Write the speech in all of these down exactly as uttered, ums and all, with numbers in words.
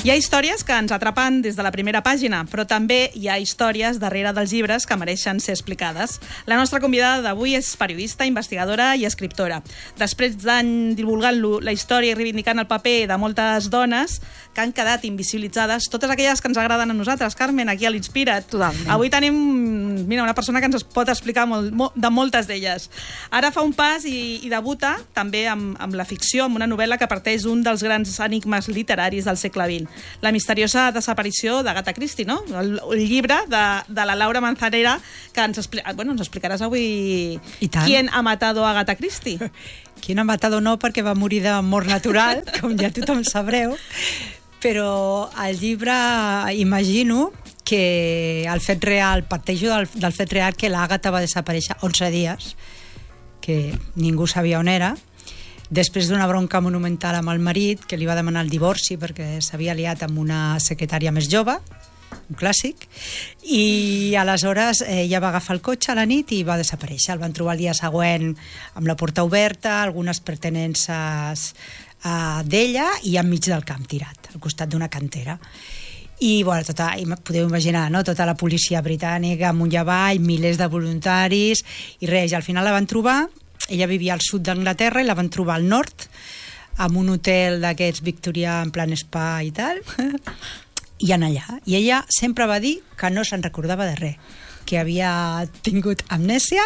Hi ha històries que ens atrapen des de la primera pàgina, però també hi ha històries darrere dels llibres que mereixen ser explicades. La nostra convidada d'avui és periodista, investigadora i escriptora. Després d'any divulgant la història i reivindicant el paper de moltes dones que han quedat invisibilitzades, totes aquelles que ens agraden a nosaltres, Carmen, aquí a l'Inspira't. Totalment. Avui tenim mira, una persona que ens pot explicar molt, molt, de moltes d'elles. Ara fa un pas i, i debuta també amb, amb la ficció, amb una novel·la que parteix d'un dels grans enigmes literaris del segle vint. La misteriosa desaparició d'Agatha Christie, no? El, el llibre de, de la Laura Manzanera, que ens, expli bueno, ens explicaràs avui quién ha matado a Agatha Christie. Quién ha matado no, perquè va morir de mort natural, com ja tothom sabreu, però el llibre imagino que el fet real, parteixo del, del fet real que l'Àgata va desaparèixer onze dies, que ningú sabia on era, després d'una bronca monumental amb el marit, que li va demanar el divorci perquè s'havia liat amb una secretària més jove, un clàssic, i aleshores ella va agafar el cotxe a la nit i va desaparèixer. El van trobar el dia següent amb la porta oberta, algunes pertenences uh, d'ella i enmig del camp tirat, al costat d'una cantera. I, bueno, tota, podeu imaginar, no? Tota la policia britànica amunt i avall, milers de voluntaris, i res, i al final la van trobar. Ella vivia al sud d'Anglaterra i la van trobar al nord, en un hotel d'aquests victorià en plan spa i tal, i en allà. I ella sempre va dir que no se'n recordava de res, que havia tingut amnèsia,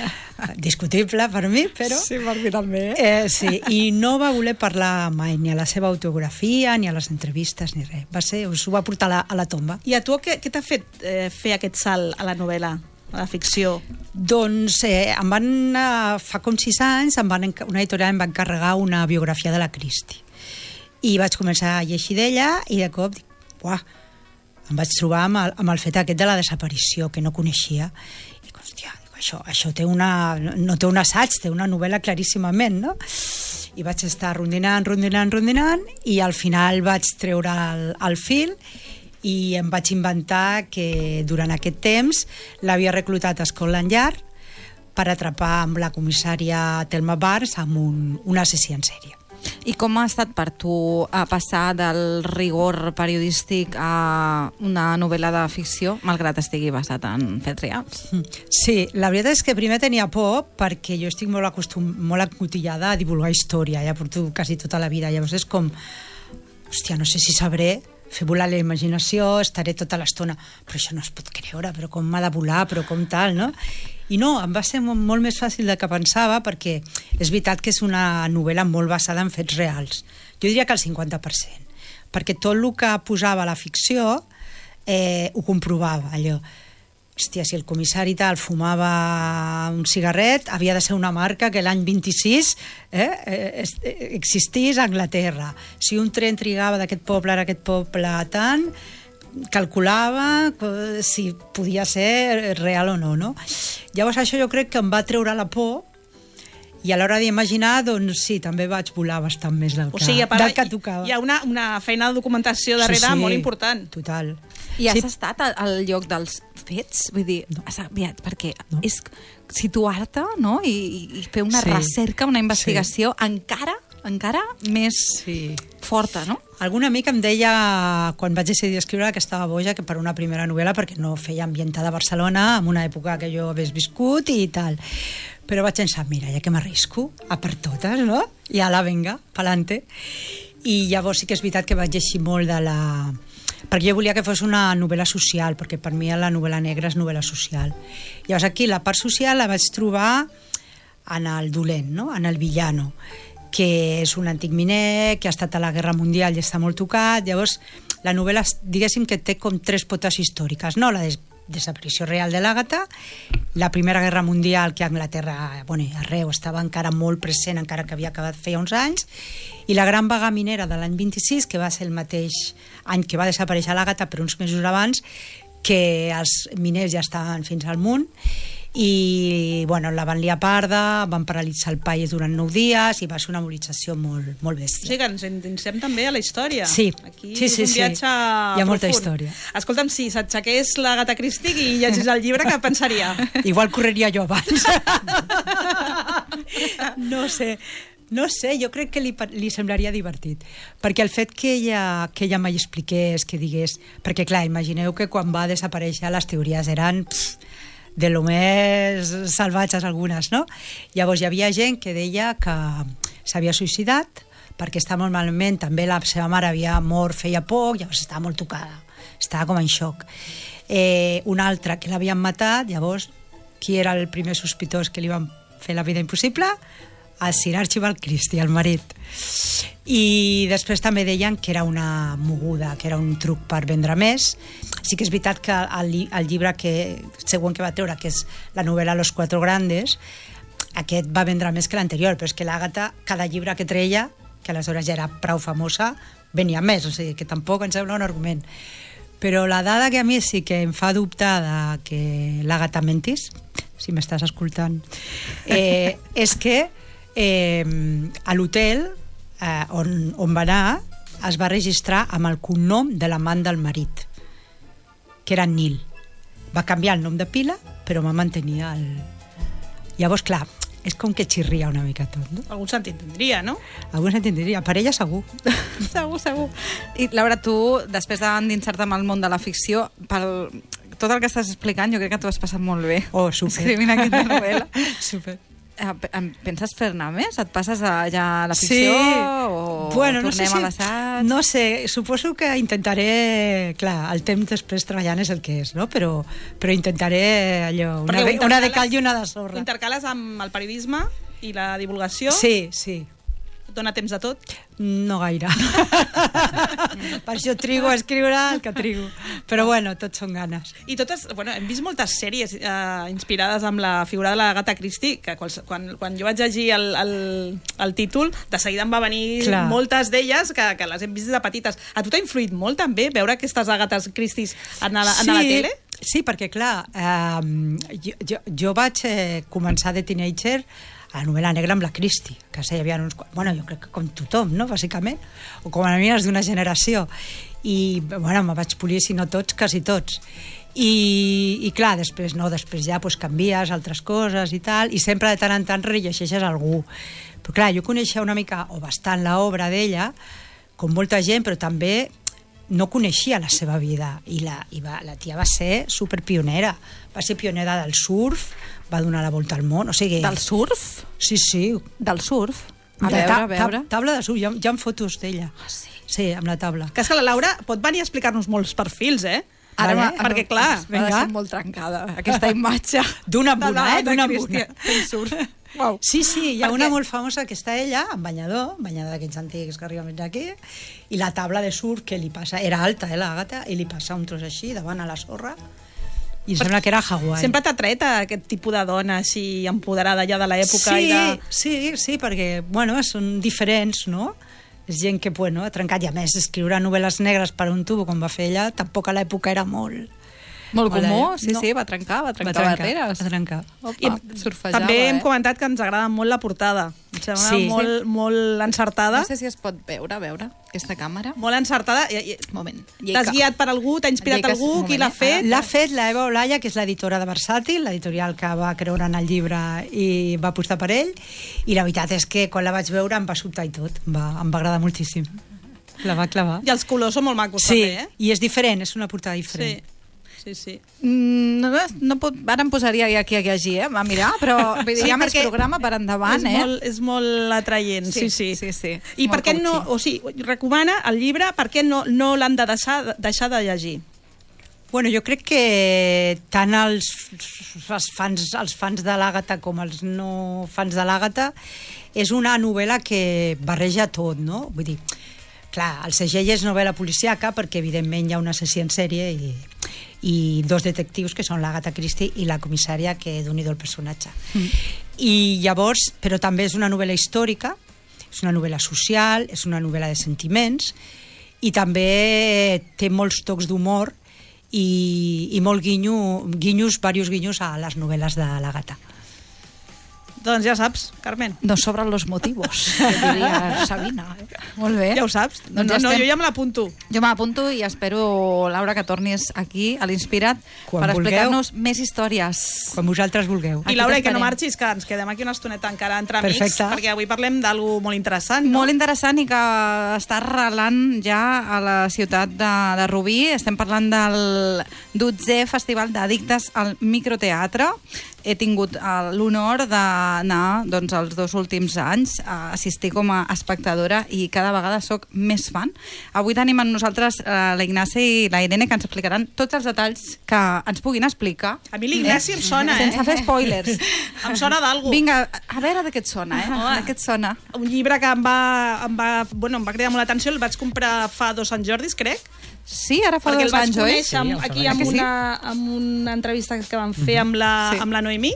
discutible per mi, però... Sí, per mi també, eh? eh sí, i no va voler parlar mai, ni a la seva autobiografia, ni a les entrevistes, ni res. Va ser, s'ho va portar a la, a la tomba. I a tu què, què t'ha fet eh, fer aquest salt a la novel·la? A la ficció? Doncs eh, em van, eh, fa com sis anys, em van, una editorial em va encarregar una biografia de la Christie. I vaig començar a llegir d'ella i de cop dic, uah, em vaig trobar amb el, amb el fet aquest de la desaparició, que no coneixia. I dic, hòstia, això, això té una, no té un assaig, té una novel·la claríssimament, no? I vaig estar rondinant, rondinant, rondinant, i al final vaig treure el, el fil i em vaig inventar que durant aquest temps l'havia reclutat a Scotland Yard per atrapar amb la comissària Thelma Barnes amb un, un assassí en sèrie. I com ha estat per tu a passar del rigor periodístic a una novel·la de ficció, malgrat estigui basat en fets reals? Sí, la veritat és que primer tenia por perquè jo estic molt, acostum, molt acotillada a divulgar història, ja porto quasi tota la vida, llavors és com, hòstia, no sé si sabré fer volar la imaginació, estaré tota l'estona, però això no es pot creure, però com m'ha de volar, però com tal, no? I no, em va ser molt, molt més fàcil del que pensava, perquè és veritat que és una novel·la molt basada en fets reals. Jo diria que el cinquanta per cent, perquè tot el que posava a la ficció eh, ho comprovava, allò. Hòstia, si el comissari tal fumava un cigarret, havia de ser una marca que l'any vint-i-sis eh, existís a Anglaterra. Si un tren trigava d'aquest poble a aquest poble tant, calculava si podia ser real o no, no? Llavors això jo crec que em va treure la por i a l'hora d'imaginar, doncs sí, també vaig volar bastant més del que, o sigui, del que tocava. Hi ha una, una feina de documentació darrere sí, sí, molt important. Total. I has sí. estat al, al lloc dels fets? Vull dir, no. has aviat, perquè no. és situar-te, no? I, i fer una sí. recerca, una investigació sí. encara, encara més sí. forta, no? Algun amic em deia, quan vaig decidir escriure, que estava boja que per una primera novel·la, perquè no feia ambientada a Barcelona, en una època que jo hagués viscut i tal. Però vaig pensar, mira, ja que m'arrisco, a per totes, no? I ala, venga, pa'lante. I llavors sí que és veritat que vaig llegir molt de la... perquè jo volia que fos una novel·la social, perquè per mi la novel·la negra és novel·la social. Llavors aquí la part social la vaig trobar en el dolent, no? En el villano, que és un antic miner, que ha estat a la Guerra Mundial i està molt tocat. Llavors la novel·la, diguéssim que té com tres potes històriques, no? La des desaparició real de l'Àgata, la Primera Guerra Mundial, que a Anglaterra, bueno, arreu estava encara molt present, encara que havia acabat feia uns anys, i la gran vaga minera de l'any vint-i-sis, que va ser el mateix any que va desaparèixer l'Àgata, però uns mesos abans, que els miners ja estaven fins al munt, i bueno, la van liar parda, van paralitzar el país durant nou dies i va ser una mobilització molt, molt bèstia. O sigui que ens endinsem també a la història. Sí, aquí sí, sí, és un viatge sí. Hi ha molta profund. Història. Escolta'm, si s'aixequés l'Agatha Christie i llegís el llibre, què pensaria? Igual correria jo abans. No sé, No sé, jo crec que li, li semblaria divertit. Perquè el fet que ella, que ella mai expliqués, que digués... Perquè, clar, imagineu que quan va desaparèixer les teories eren pff, de lo més salvatges algunes, no? Llavors hi havia gent que deia que s'havia suïcidat perquè estava molt malament, també la seva mare havia mort feia poc, llavors estava molt tocada, estava com en xoc. Eh, una altra que l'havien matat, llavors, qui era el primer sospitós que li van fer la vida impossible? El Sir Archibald Christie, el marit. I després també deien que era una moguda, que era un truc per vendre més. Sí que és veritat que el, el llibre que, següent que va treure, que és la novel·la Los Cuatro Grandes, aquest va vendre més que l'anterior, però és que l'Àgata, cada llibre que treia, que aleshores ja era prou famosa, venia més, o sigui que tampoc em sembla un argument. Però la dada que a mi sí que em fa dubtar de que l'Àgata mentis, si m'estàs escoltant, eh, és que Eh, a l'hotel eh, on, on va anar es va registrar amb el cognom de l'amant del marit, que era Neil. Va canviar el nom de pila, però va mantenir el... Llavors, clar, és com que xirria una mica tot, no? Algun sentit tindria, no? Algun sentit tindria, per ella segur. Segur, segur. I Laura, tu, després d'endinsar-te amb el món de la ficció, pel... tot el que estàs explicant, jo crec que t'ho has passat molt bé. Oh, super. Escrivint aquesta novel·la. Super. Penses fer-ne més? Et passes a, ja a la ficció? Sí. O bueno, tornem no sé si, a l'assaig? No sé, suposo que intentaré... Clar, el temps després treballant és el que és, no? Però, però intentaré allò, una, de, una de cal i una de sorra. Intercales amb el periodisme i la divulgació? Sí, sí. Et dona temps de tot? No gaire. Per això trigo a escriure el que trigo. Però bueno, tot són ganes. I totes, bueno, hem vist moltes sèries eh, inspirades amb la figura de la Agatha Christie, que quan, quan, quan jo vaig llegir el, el, el títol, de seguida em va venir Clar. moltes d'elles que, que les hem vist de petites. A tu t'ha influït molt també veure aquestes Agatha Christies en la, sí, en la tele? Sí, perquè clar, eh, jo, jo, jo vaig eh, començar de teenager a la novel·la negra amb la Christie, que hi havia uns... Bueno, jo crec que com tothom, no?, bàsicament, o com a mínims d'una generació. I, bueno, me vaig polir, si no tots, quasi tots. I, i clar, després no, després ja pues, canvies altres coses i tal, i sempre de tant en tant rellegeixes algú. Però clar, jo coneixia una mica, o bastant, l'obra d'ella, com molta gent, però també no coneixia la seva vida. I la, i va, la tia va ser superpionera. Va ser pionera del surf, va donar la volta al món, o sigui... Del surf? Sí, sí. Del surf? A de veure, ta a veure. Ta taula de surf, hi ha, hi ha fotos d'ella. Ah, sí? Sí, amb la taula. Que és que la Laura pot venir a explicar-nos molts perfils, eh? Ara, Ara, perquè, clar... Va de ser molt trencada, aquesta imatge. D'una amb una, eh? D'una amb una. Del surf. Wow. Sí, sí, hi ha Perquè... una molt famosa que està ella, amb banyador, banyador d'aquests antics que arriben fins aquí, i la taula de surf que li passa, era alta, eh, l'Àgata, i li passa un tros així, davant a la sorra, i em sembla que era Hawaii. Sempre t'ha tret aquest tipus de dona així empoderada ja de l'època sí, i de... Sí, sí, perquè, bueno, són diferents, no? És gent que, bueno, ha trencat, i a més, escriure novel·les negres per un tubo, com va fer ella, tampoc a l'època era molt... Molt comú, sí, no. sí, va trencar, va trencar, va trencar barreres. Va trencar. Opa, I surfejava, també hem eh? comentat que ens agrada molt la portada. Em sembla Sí. molt, molt encertada. No sé si es pot veure, a veure, aquesta càmera. Molt encertada. I, i, Moment. T'has guiat per algú? T'ha inspirat Lleika, algú? un Qui moment, l'ha eh? fet? L'ha fet la Eva Olaya, que és l'editora de Versàtil, l'editorial que va creure en el llibre i va apostar per ell, i la veritat és que quan la vaig veure em va sobtar i tot, em va, em va agradar moltíssim. La va clavar. I els colors són molt macos, Sí, també, eh? i és diferent, és una portada diferent. Sí. Sí, sí. Mm, no, no pot, ara em posaria aquí a llegir, eh? A mirar, però vull dir, Sí, hi ha més perquè programa per endavant, és eh? Molt, és molt atraient, sí, sí. sí, sí. I Molt per què no, coaching. o sigui, recomana el llibre, per què no, no l'han de deixar, deixar de llegir? Bueno, jo crec que tant els, els, fans, els fans de l'Àgata com els no fans de l'Àgata és una novel·la que barreja tot, no? Vull dir, clar, el segell és novel·la policiaca perquè evidentment hi ha un assassí en sèrie i, i dos detectius que són l'Àgata Christie i la comissària, que déu-n'hi-do el personatge. Mm. I llavors, però també és una novel·la històrica, és una novel·la social, és una novel·la de sentiments i també té molts tocs d'humor i, i molt guinyo, guinyos, diversos guinyos a les novel·les de l'Àgata. Doncs ja saps, Carmen. No sobran los motivos, que diria Sabina. Eh? Molt bé. Ja ho saps. No, Doncs no, ja no estem... jo ja me l'apunto. Jo me l'apunto i espero, Laura, que tornis aquí a l'Inspirat Quan per vulgueu. explicar-nos més històries. Quan vosaltres vulgueu. I Aquí Laura, i que no t'esperem. marxis, que ens quedem aquí una estoneta encara entre amics, Perfecte. perquè avui parlem d'algú molt interessant. No? Molt interessant i que està arrelant ja a la ciutat de, de Rubí. Estem parlant del dotzè Festival d'Addictes al Microteatre. He tingut eh, l'honor d'anar doncs, els dos últims anys a assistir com a espectadora i cada vegada sóc més fan. Avui tenim amb nosaltres eh, la Ignasi i la Irene, que ens explicaran tots els detalls que ens puguin explicar. A mi l'Ignasi em sona, eh? Sense fer spoilers. Em sona d'algú. Vinga, a veure de què et sona, eh? De què et sona? Un llibre que em va, em va, bueno, em va cridar molt l'atenció, el vaig comprar fa dos Sant Jordis, crec. Sí, ara fa perquè el dos vaig anys, oi? conèixer amb, Sí, aquí em amb sembla que sí. una, amb una entrevista que vam fer amb la, Sí. amb la Noemí.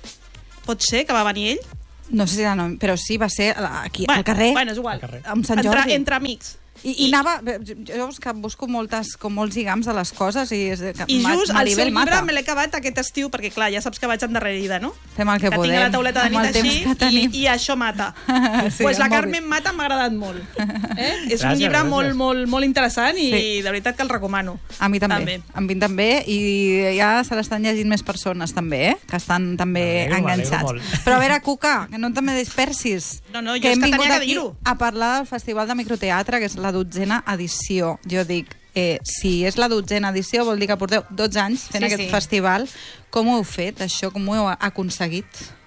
Pot ser que va venir ell? No sé si era nom, però sí, va ser aquí, Bueno, al carrer, Bueno, és igual. Al carrer. amb Sant Entre, Jordi. entre amics. I, i anava, jo és que busco moltes, com molts lligams de les coses i, és, que I Ma- just el seu Maribel llibre mata. me l'he acabat aquest estiu, perquè clar, ja saps que vaig endarrerida, no? Fem el que, que podem. tinc a la tauleta de amb nit el temps així que i, tenim. i això mata. Sí, pues la molt Carmen bé. Mata m'ha agradat molt. Eh? És un Gràcies, llibre gràcies. molt, molt, molt interessant i Sí. de veritat que el recomano. A mi també. També. A mi també, i ja se l'estan llegint més persones també, eh? Que estan també M'alegro, enganxats. m'alegro molt. Però a veure, Cuca, que no te me dispersis. No, no, jo que és hem que vingut tenia que aquí dir-ho. a parlar del Festival de Microteatre, que és la dotzena edició. Jo dic, eh, si és la dotzena edició, vol dir que porteu dotze anys fent Sí, aquest sí. festival. Com ho heu fet, això? Com ho heu aconseguit?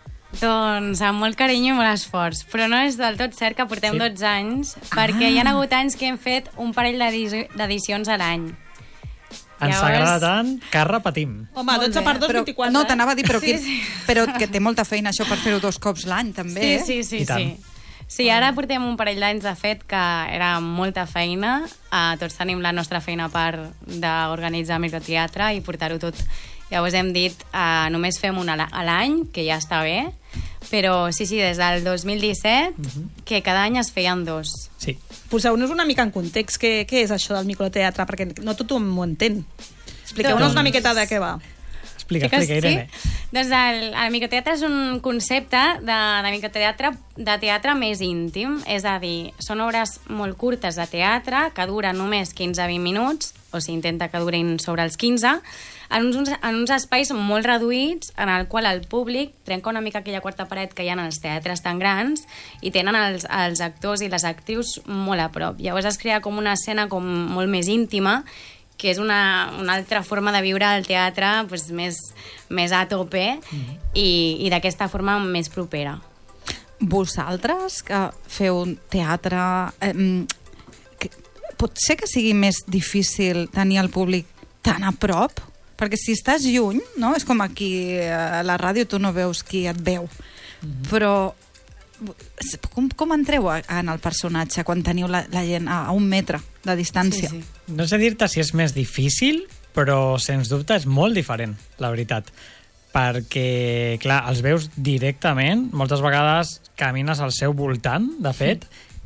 Doncs amb molt carinyo i molt esforç, però no és del tot cert que portem Sí. dotze anys, perquè hi ha hagut anys que hem fet un parell d'edi- d'edicions a l'any. Ens Llavors- agrada tant que repetim. Home, Molt dotze bé. per dos, Però- vint-i-quatre. No, t'anava a dir, però, Sí, que, sí. però que té molta feina això per fer-ho dos cops l'any, també. Sí, eh? sí, sí, I tant. sí. Sí, ara portem un parell d'anys, de fet, que era molta feina. Uh, tots tenim la nostra feina a part d'organitzar microteatre i portar-ho tot. Llavors hem dit, uh, només fem una a a l'any, que ja està bé, però sí, sí, des del dos mil disset, que cada any es feien dos. Sí. Poseu-nos una mica en context. Què, què és això del microteatre? Perquè no tothom ho entén. Expliqueu-nos Doncs- una miqueta de què va. Explica, Sí que explica, Irene. Sí? Doncs el, el microteatre és un concepte de, de microteatre de teatre més íntim, és a dir, són obres molt curtes de teatre que duren només quinze a vint minuts, o s'intenta que durin sobre els quinze, en uns, en uns espais molt reduïts en el qual el públic trenca una mica aquella quarta paret que hi ha en els teatres tan grans i tenen els, els actors i les actrius molt a prop. Llavors es crea com una escena com molt més íntima, que és una, una altra forma de viure el teatre pues, més, més a tope mm. i, i d'aquesta forma més propera. Vosaltres, que feu un teatre... Eh, que, pot ser que sigui més difícil tenir el públic tan a prop? Perquè si estàs lluny, no? És com aquí a la ràdio, tu no veus qui et veu. Mm-hmm. Però com, com entreu en el personatge quan teniu la, la gent a, a un metre de distància? Sí, sí. No sé dir-te si és més difícil, però sens dubte és molt diferent, la veritat. Perquè, clar, els veus directament, moltes vegades camines al seu voltant, de fet,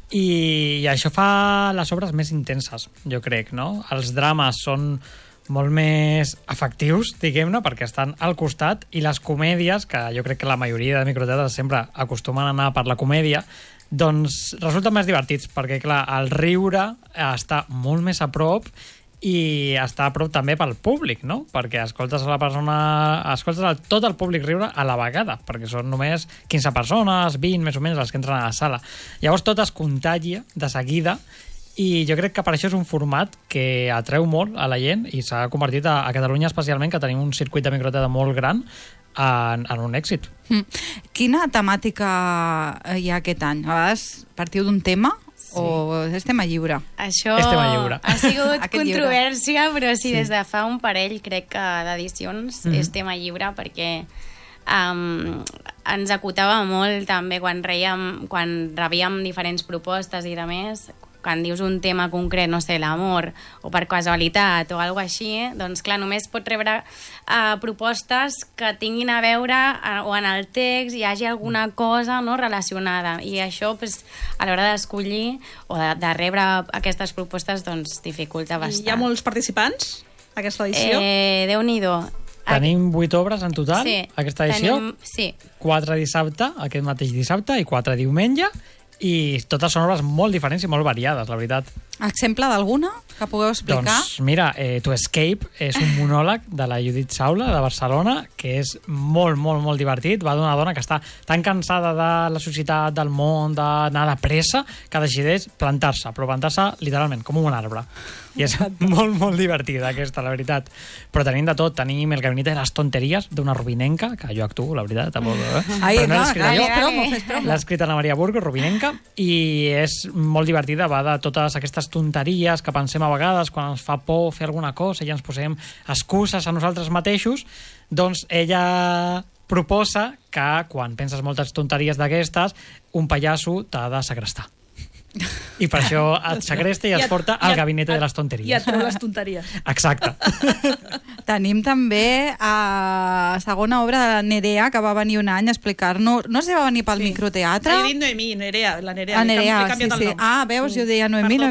i, i això fa les obres més intenses, jo crec, no? Els drames són molt més efectius, diguem-ne, perquè estan al costat, i les comèdies, que jo crec que la majoria de microteatres sempre acostumen a anar per la comèdia, doncs resulten més divertits, perquè clar, el riure està molt més a prop i està a prop també pel públic, no? Perquè escoltes a la persona, escoltes a tot el públic riure a la vegada, perquè són només quinze persones, vint més o menys les que entren a la sala. Llavors tot es contagia de seguida i jo crec que per això és un format que atreu molt a la gent i s'ha convertit a, a Catalunya especialment, que tenim un circuit de microteatre molt gran, en, en un èxit. Mm. Quina temàtica hi ha aquest any? A vegades partiu d'un tema sí. o és tema lliure? Això És tema lliure. ha sigut Aquest llibre. controvèrsia, però sí, Sí. des de fa un parell, crec que d'edicions, Mhm. és tema lliure, perquè um, ens acotava molt també quan, reiem, quan rebíem diferents propostes i de més, quan dius un tema concret, no sé, l'amor, o per casualitat, o alguna així, eh? Doncs clar, només pot rebre uh, propostes que tinguin a veure uh, o en el text hi hagi alguna cosa no, relacionada. I això, pues, a l'hora d'escollir o de, de rebre aquestes propostes, doncs dificulta bastant. Hi ha molts participants, aquesta edició? Eh, Déu-n'hi-do. Tenim vuit obres en total, Sí, aquesta edició. tenim- sí. Quatre dissabte, aquest mateix dissabte, i quatre diumenge, i totes són obres molt diferents i molt variades, la veritat. Exemple d'alguna que pugueu explicar? Doncs mira, eh, To Escape és un monòleg de la Judit Saula, de Barcelona, que és molt, molt, molt divertit. Va d'una dona que està tan cansada de la societat, del món, d'anar de pressa, que decideix plantar-se, però plantar-se literalment, com un arbre. I és molt, molt divertida aquesta, la veritat. Però tenim de tot. Tenim El gabinet de les tonteries, d'una rubinenca, que jo actuo, la veritat, tampoc, eh? Ai, Però no l'he clar, escrit clar, jo. fes promo, fes promo. L'ha escrit Ana Maria Burgos, rubinenca, i és molt divertida, va de totes aquestes tonteries que pensem a vegades quan ens fa por fer alguna cosa i ja ens posem excuses a nosaltres mateixos. Doncs ella proposa que quan penses moltes tonteries d'aquestes, un pallasso t'ha de segrestar. I per això et segresta i I et et- porta i al et- gabinet de les I et tonteries. treu les tonteries. Exacte. Tenim també a segona obra de la Nerea, que va venir un any a explicar-nos... No sé si va venir pel Sí. microteatre? Ah, he dit Noemí, Nerea, la Nerea. Ah, L'he Nerea, canviat sí, el sí. nom. Ah, veus, jo deia Noemí, Perdó.